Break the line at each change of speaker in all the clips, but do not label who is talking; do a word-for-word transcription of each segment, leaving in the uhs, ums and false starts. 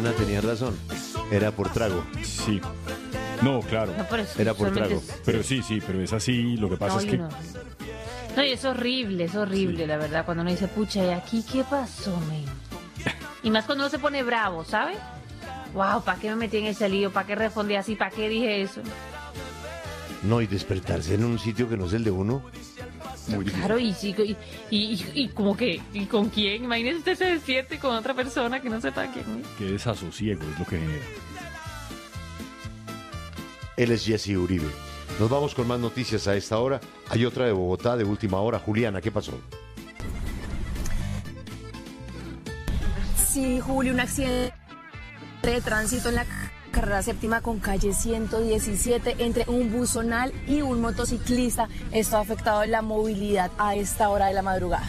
Juliana tenía razón. Era por trago.
Sí. No, claro.
No, pero eso
Era por
solamente
trago.
es-
Pero sí, sí, pero es así. Lo que pasa
No,
es
y
que...
uno- No, y es horrible, es horrible,
Sí.
la verdad, cuando uno dice, pucha, ¿y aquí qué pasó, men? Y más cuando uno se pone bravo, ¿sabes? Wow, ¿para qué me metí en ese lío? ¿Para qué respondí así? ¿Para qué dije eso?
No, y despertarse en un sitio que no es el de uno.
Muy difícil.
Claro, y, sí, y, y, y, y como que, ¿y con quién? Imagínese usted se despierte con otra persona que no sepa quién es.
Qué desasosiego es lo que genera.
Él es Jesse Uribe. Nos vamos con más noticias a esta hora. Hay otra de Bogotá de última hora. Juliana, ¿qué pasó?
Sí, Julio, un accidente de tránsito en la carrera séptima con calle ciento diecisiete entre un buzonal y un motociclista. Esto ha afectado la movilidad a esta hora de la madrugada.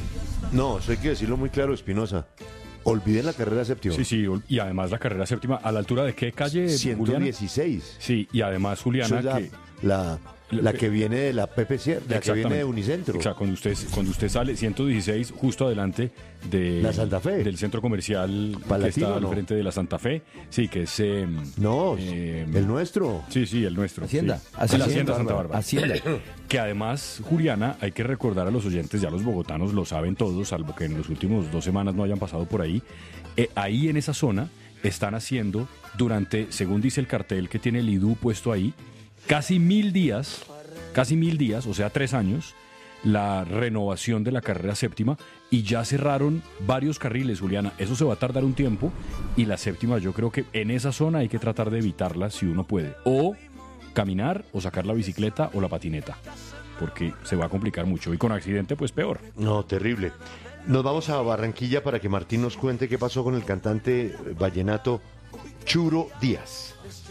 No, eso hay que decirlo muy claro, Espinosa. Olviden la carrera séptima.
Sí, sí, y además la carrera séptima, ¿a la altura de qué calle, Juliana?
ciento dieciséis.
Sí, y además,
Eso
Juliana,
es la,
que...
la, la que viene de la P P C, la que viene de Unicentro.
Exacto, cuando usted, cuando usted sale ciento dieciséis justo adelante de
La Santa Fe.
del centro comercial que
Palatino,
está al
¿no?
frente de la Santa Fe, sí, que es eh,
No,
eh,
el nuestro.
sí, sí, el nuestro.
Hacienda.
sí.
Hacienda,
La Hacienda Santa
Bárbara.
Bárbara.
Hacienda.
Que además, Juliana, hay que recordar a los oyentes, ya los bogotanos lo saben todos, salvo que en los últimos dos semanas no hayan pasado por ahí, eh, ahí en esa zona están haciendo durante, según dice el cartel que tiene el I D U puesto ahí, casi mil días, casi mil días, o sea, tres años, la renovación de la carrera séptima y ya cerraron varios carriles, Juliana. Eso se va a tardar un tiempo y la séptima yo creo que en esa zona hay que tratar de evitarla si uno puede. O caminar o sacar la bicicleta o la patineta, porque se va a complicar mucho y con accidente pues peor.
No, terrible. Nos vamos a Barranquilla para que Martín nos cuente qué pasó con el cantante vallenato Churo Díaz.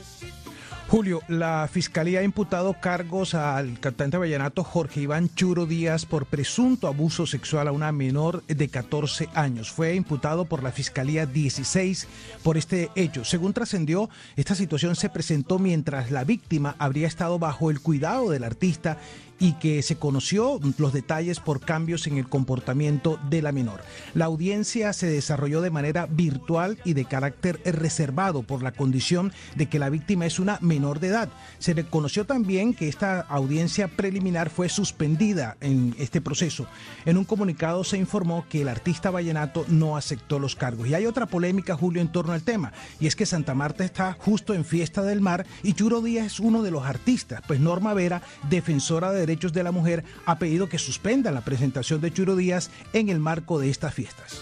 Julio, la Fiscalía ha imputado cargos al cantante vallenato Jorge Iván Churo Díaz por presunto abuso sexual a una menor de catorce años. Fue imputado por la Fiscalía dieciséis por este hecho. Según trascendió, esta situación se presentó mientras la víctima habría estado bajo el cuidado del artista y que se conoció los detalles por cambios en el comportamiento de la menor. La audiencia se desarrolló de manera virtual y de carácter reservado por la condición de que la víctima es una menor de edad. Se reconoció también que esta audiencia preliminar fue suspendida en este proceso. En un comunicado se informó que el artista vallenato no aceptó los cargos. Y hay otra polémica, Julio, en torno al tema, y es que Santa Marta está justo en Fiesta del Mar y Churo Díaz es uno de los artistas, pues Norma Vera, defensora de derechos de la mujer, ha pedido que suspendan la presentación de Churo Díaz en el marco de estas fiestas.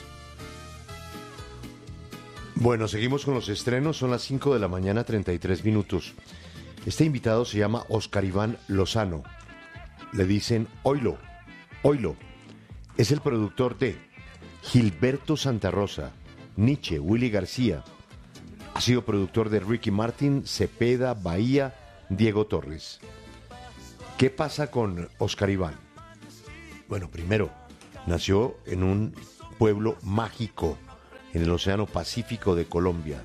Bueno, seguimos con los estrenos, son las cinco de la mañana, treinta y tres minutos. Este invitado se llama Oscar Iván Lozano. Le dicen Oilo, Oilo. Es el productor de Gilberto Santa Rosa, Nietzsche, Willy García. Ha sido productor de Ricky Martin, Cepeda, Bahía, Diego Torres. ¿Qué pasa con Oscar Iván? Bueno, primero, nació en un pueblo mágico en el Océano Pacífico de Colombia.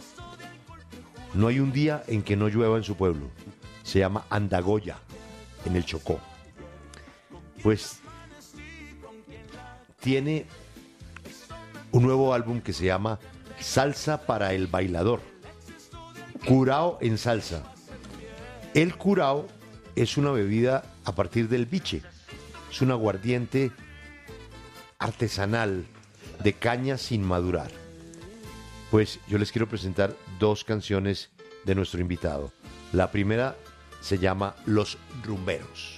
No hay un día en que no llueva en su pueblo. Se llama Andagoya, en el Chocó. Pues tiene un nuevo álbum que se llama Salsa para el Bailador. Curao en salsa. El curao es una bebida a partir del biche. Es un aguardiente artesanal de caña sin madurar. Pues yo les quiero presentar dos canciones de nuestro invitado. La primera se llama Los Rumberos.